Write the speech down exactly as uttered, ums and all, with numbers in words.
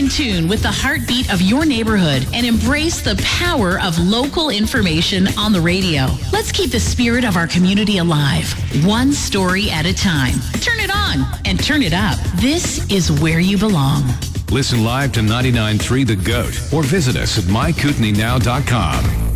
in tune with the heartbeat of your neighborhood and embrace the power of local information on the radio. Let's keep the spirit of our community alive, one story at a time. Turn it on and turn it up. This is where you belong. Listen live to ninety-nine point three The Goat or visit us at my kootenai now dot com.